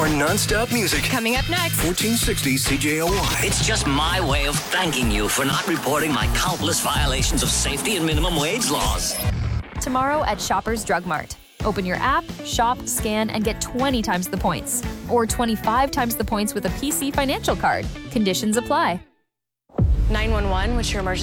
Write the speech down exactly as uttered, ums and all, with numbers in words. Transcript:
More nonstop music. Coming up next. fourteen sixty C J O Y. It's just my way of thanking you for not reporting my countless violations of safety and minimum wage laws. Tomorrow at Shoppers Drug Mart. Open your app, shop, scan, and get twenty times the points. Or twenty-five times the points with a P C Financial Card. Conditions apply. nine one one, what's your emergency?